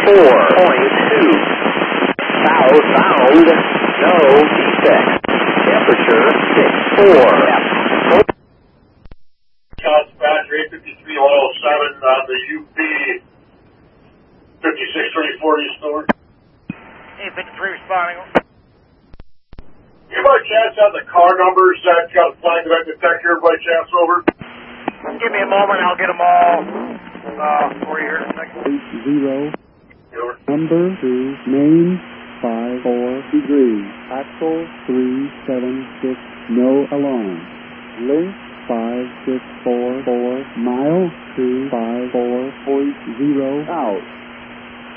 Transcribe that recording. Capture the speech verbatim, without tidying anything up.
four point two. South bound, no defect. Temperature six four. South Battery eight fifty-three oil seven on the U P fifty-six thirty-four East North. eight fifty-three responding. You by chance have the car numbers that got a flag event detector by chance over? Give me a moment, I'll get them all uh, for you here in a second. Eight zero. Over. Number two, main five four degree. Axle three seven six. No alarm. Length five six four four. Mile two five four point zero out.